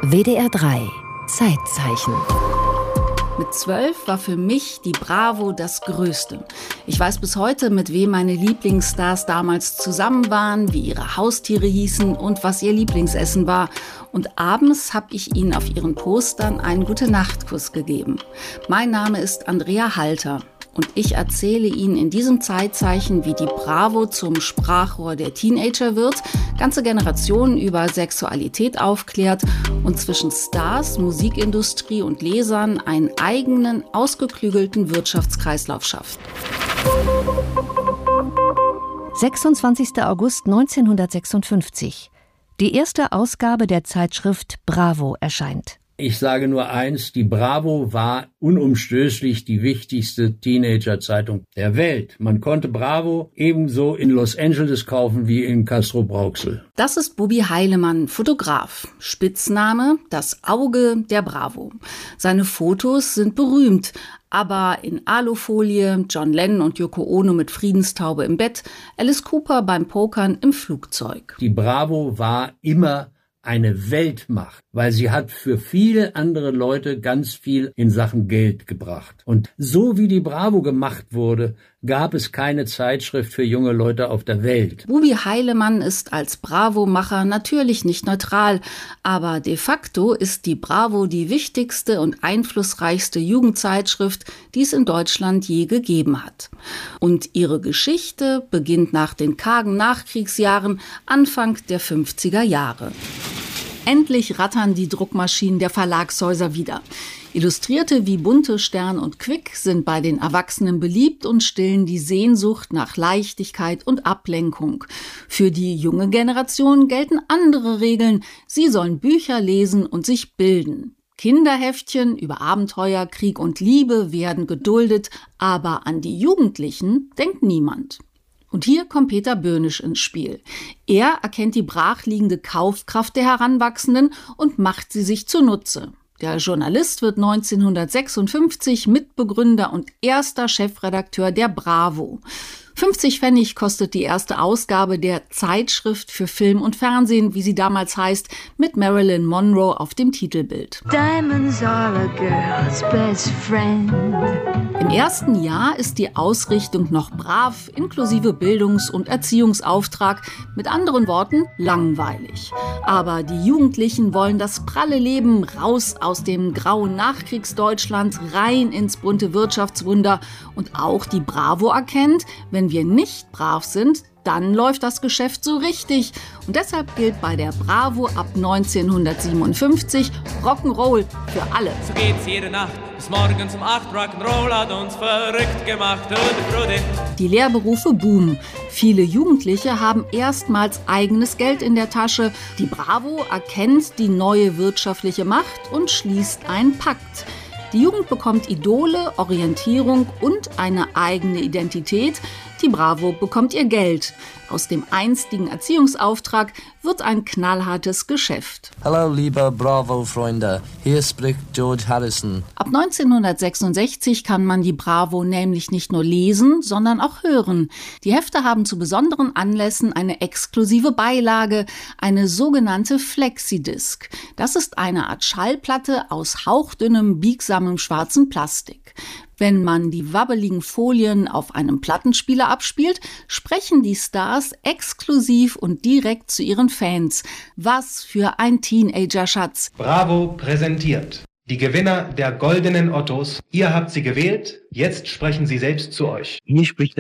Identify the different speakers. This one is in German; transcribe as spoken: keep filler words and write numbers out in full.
Speaker 1: W D R drei Zeitzeichen.
Speaker 2: Mit zwölf war für mich die Bravo das Größte. Ich weiß bis heute, mit wem meine Lieblingsstars damals zusammen waren, wie ihre Haustiere hießen und was ihr Lieblingsessen war. Und abends habe ich ihnen auf ihren Postern einen Gute-Nacht-Kuss gegeben. Mein Name ist Andrea Halter. Und ich erzähle Ihnen in diesem Zeitzeichen, wie die Bravo zum Sprachrohr der Teenager wird, ganze Generationen über Sexualität aufklärt und zwischen Stars, Musikindustrie und Lesern einen eigenen, ausgeklügelten Wirtschaftskreislauf schafft.
Speaker 1: sechsundzwanzigster August neunzehnhundertsechsundfünfzig. Die erste Ausgabe der Zeitschrift Bravo erscheint.
Speaker 3: Ich sage nur eins, die Bravo war unumstößlich die wichtigste Teenager-Zeitung der Welt. Man konnte Bravo ebenso in Los Angeles kaufen wie in Castrop-Rauxel.
Speaker 2: Das ist Bubi Heilemann, Fotograf. Spitzname das Auge der Bravo. Seine Fotos sind berühmt, aber in Alufolie, John Lennon und Yoko Ono mit Friedenstaube im Bett, Alice Cooper beim Pokern im Flugzeug.
Speaker 3: Die Bravo war immer eine Weltmacht, weil sie hat für viele andere Leute ganz viel in Sachen Geld gebracht. Und so wie die Bravo gemacht wurde, gab es keine Zeitschrift für junge Leute auf der Welt.
Speaker 2: Bubi Heilemann ist als Bravo-Macher natürlich nicht neutral, aber de facto ist die Bravo die wichtigste und einflussreichste Jugendzeitschrift, die es in Deutschland je gegeben hat. Und ihre Geschichte beginnt nach den kargen Nachkriegsjahren, Anfang der fünfziger Jahre. Endlich rattern die Druckmaschinen der Verlagshäuser wieder. Illustrierte wie Bunte, Stern und Quick sind bei den Erwachsenen beliebt und stillen die Sehnsucht nach Leichtigkeit und Ablenkung. Für die junge Generation gelten andere Regeln. Sie sollen Bücher lesen und sich bilden. Kinderheftchen über Abenteuer, Krieg und Liebe werden geduldet, aber an die Jugendlichen denkt niemand. Und hier kommt Peter Böhnisch ins Spiel. Er erkennt die brachliegende Kaufkraft der Heranwachsenden und macht sie sich zunutze. Der Journalist wird neunzehnhundertsechsundfünfzig Mitbegründer und erster Chefredakteur der Bravo. fünfzig Pfennig kostet die erste Ausgabe der Zeitschrift für Film und Fernsehen, wie sie damals heißt, mit Marilyn Monroe auf dem Titelbild.
Speaker 4: Diamonds are a girl's best friend.
Speaker 2: Im ersten Jahr ist die Ausrichtung noch brav, inklusive Bildungs- und Erziehungsauftrag, mit anderen Worten langweilig. Aber die Jugendlichen wollen das pralle Leben raus aus dem grauen Nachkriegsdeutschland, rein ins bunte Wirtschaftswunder. Und auch die Bravo erkennt, wenn wir nicht brav sind, dann läuft das Geschäft so richtig. Und deshalb gilt bei der Bravo ab neunzehnhundertsiebenundfünfzig Rock'n'Roll für alle.
Speaker 5: So geht's jede Nacht bis morgens um acht. Rock'n'Roll hat uns verrückt gemacht.
Speaker 2: Die Lehrberufe boomen. Viele Jugendliche haben erstmals eigenes Geld in der Tasche. Die Bravo erkennt die neue wirtschaftliche Macht und schließt einen Pakt. Die Jugend bekommt Idole, Orientierung und eine eigene Identität. Die Bravo bekommt ihr Geld. Aus dem einstigen Erziehungsauftrag wird ein knallhartes Geschäft.
Speaker 6: Hallo liebe Bravo-Freunde, hier spricht George Harrison.
Speaker 2: Ab neunzehnhundertsechsundsechzig kann man die Bravo nämlich nicht nur lesen, sondern auch hören. Die Hefte haben zu besonderen Anlässen eine exklusive Beilage, eine sogenannte Flexidisc. Das ist eine Art Schallplatte aus hauchdünnem, biegsamem schwarzen Plastik. Wenn man die wabbeligen Folien auf einem Plattenspieler abspielt, sprechen die Stars exklusiv und direkt zu ihren Fans. Was für ein Teenager-Schatz.
Speaker 7: Bravo präsentiert die Gewinner der goldenen Ottos. Ihr habt sie gewählt, jetzt sprechen sie selbst zu euch.
Speaker 8: Hier spricht